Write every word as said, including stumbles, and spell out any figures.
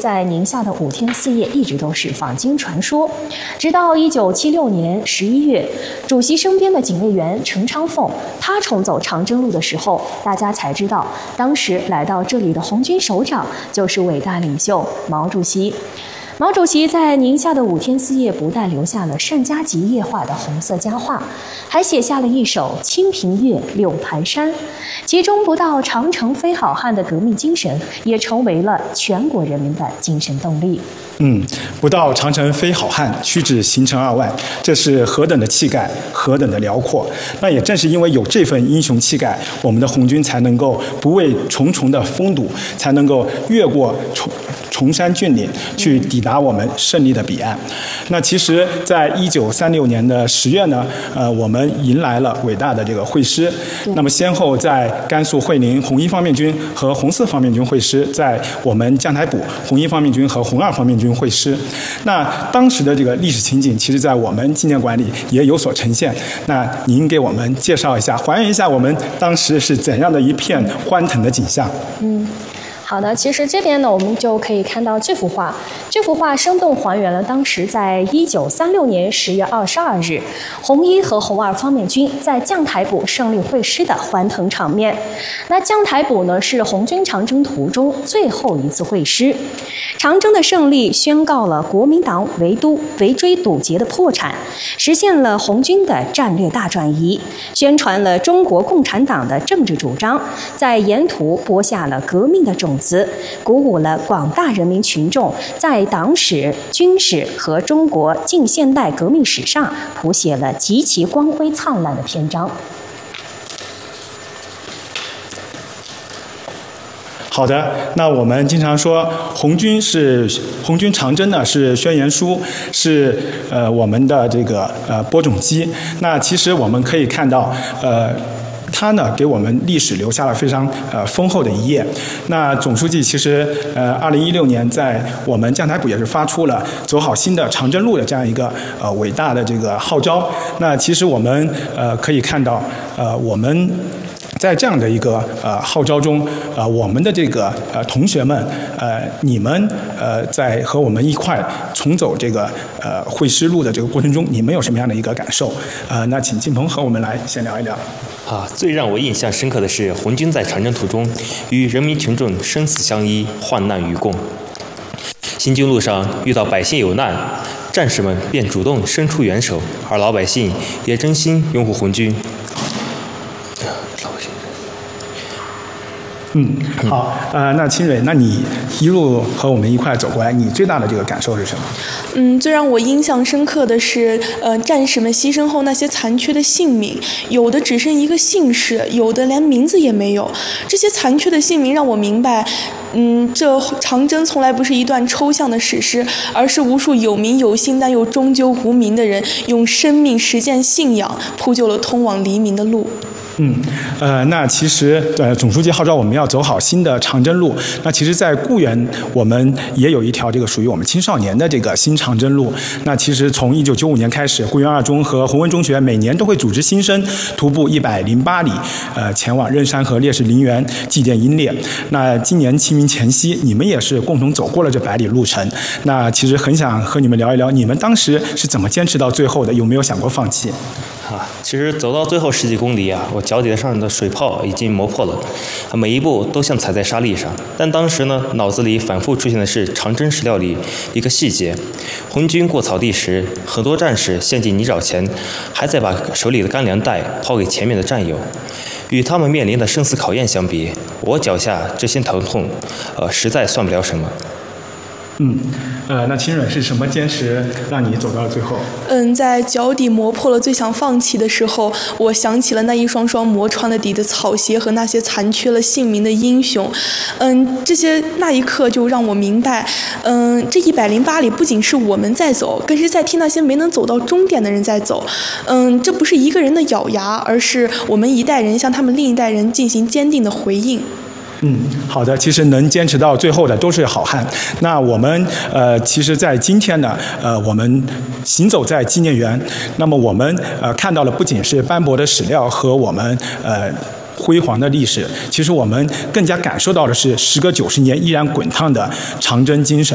在宁夏的五天四夜一直都是坊间传说，直到一九七六年十一月，主席身边的警卫员陈昌凤他重走长征路的时候，大家才知道，当时来到这里的红军首长就是伟大领袖毛主席。毛主席在宁夏的五天四夜不但留下了单家集夜话的红色佳话，还写下了一首《清平乐·六盘山》，其中不到长城非好汉的革命精神也成为了全国人民的精神动力。 嗯，不到长城非好汉，屈指行程二万，这是何等的气概，何等的辽阔。那也正是因为有这份英雄气概，我们的红军才能够不畏重重的封堵，才能够越过重崇山峻岭，去抵达我们胜利的彼岸。那其实，在一九三六年的十月呢，呃，我们迎来了伟大的这个会师。那么，先后在甘肃会宁红一方面军和红四方面军会师，在我们江台堡红一方面军和红二方面军会师。那当时的这个历史情景，其实在我们纪念馆里也有所呈现。那您给我们介绍一下，还原一下我们当时是怎样的一片欢腾的景象？ 嗯。好的，其实这边呢，我们就可以看到这幅画。这幅画生动还原了当时在一九三六年十月二十二日，红一和红二方面军在绛台堡胜利会师的欢腾场面。那绛台堡呢，是红军长征途中最后一次会师。长征的胜利宣告了国民党围堵、围追堵截的破产，实现了红军的战略大转移，宣传了中国共产党的政治主张，在沿途播下了革命的种子，鼓舞了广大人民群众在党史、军史和中国近现代革命史上谱写了极其光辉灿烂的篇章。 好的，那我们经常说红军是红军长征呢是宣言书，是呃我们的这个呃播种机。那其实我们可以看到呃。他呢，给我们历史留下了非常呃丰厚的一页。那总书记其实呃，二零一六年在我们绛台堡也是发出了走好新的长征路的这样一个呃伟大的这个号召。那其实我们呃可以看到呃我们。在这样的一个呃号召中，呃，我们的这个呃同学们，呃，你们呃在和我们一块重走这个呃会师路的这个过程中，你们有什么样的一个感受？呃，那请金鹏和我们来先聊一聊。 啊，最让我印象深刻的是红军在长征途中与人民群众生死相依，患难与共。行军路上遇到百姓有难，战士们便主动伸出援手，而老百姓也真心拥护红军。 嗯，好，呃，那清蕊，那你一路和我们一块走过来，你最大的这个感受是什么？ 嗯，最让我印象深刻的是，呃，战士们牺牲后那些残缺的性命，有的只剩一个姓氏，有的连名字也没有。这些残缺的性命让我明白，嗯，这长征从来不是一段抽象的史诗，而是无数有名有姓但又终究无名的人，用生命实践信仰，铺就了通往黎明的路。 嗯，呃，那其实呃，总书记号召我们要走好新的长征路。那其实，在固原我们也有一条这个属于我们青少年的这个新长征路。那其实从一九九五年开始，固原二中和红温中学每年都会组织新生徒步一百零八里，呃，前往任山河烈士陵园祭奠英烈。那今年清明前夕，你们也是共同走过了这百里路程。那其实很想和你们聊一聊，你们当时是怎么坚持到最后的？有没有想过放弃？ 啊，其实走到最后十几公里啊，我脚底上的水泡已经磨破了，每一步都像踩在沙砾上。但当时呢，脑子里反复出现的是长征史料里一个细节：红军过草地时，很多战士陷进泥沼前，还在把手里的干粮袋抛给前面的战友。与他们面临的生死考验相比，我脚下这些疼痛，呃，实在算不了什么。 嗯，呃，那清蕊是什么坚持让你走到了最后？ 嗯，在脚底磨破了最想放弃的时候，我想起了那一双双磨穿了底的草鞋和那些残缺了姓名的英雄。嗯，这些那一刻就让我明白，嗯，这一百零八里不仅是我们在走，更是在替那些没能走到终点的人在走。嗯，这不是一个人的咬牙，而是我们一代人向他们另一代人进行坚定的回应。 嗯，好的。其实能坚持到最后的都是好汉。那我们呃，其实，在今天呢，呃，我们行走在纪念园，那么我们呃看到了不仅是斑驳的史料和我们呃辉煌的历史，其实我们更加感受到的是时隔九十年依然滚烫的长征精神。